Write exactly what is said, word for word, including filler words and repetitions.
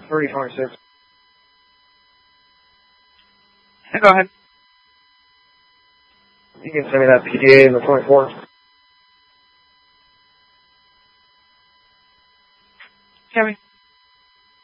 three twenty-six. Yeah, go ahead. You can send me that P D A in the twenty-four. Copy.